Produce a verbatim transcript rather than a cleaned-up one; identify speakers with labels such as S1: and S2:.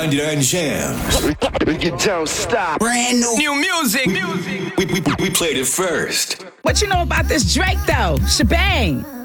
S1: ninety-nine Jams.
S2: You don't stop.
S1: Brand new.
S3: New music. music.
S1: We, we, we played it first.
S4: What you know about this Drake, though? Shebang.